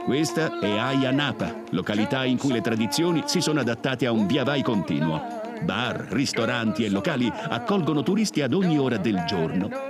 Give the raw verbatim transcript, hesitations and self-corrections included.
Questa è Ayia Napa, località in cui le tradizioni si sono adattate a un via vai continuo. Bar, ristoranti e locali accolgono turisti ad ogni ora del giorno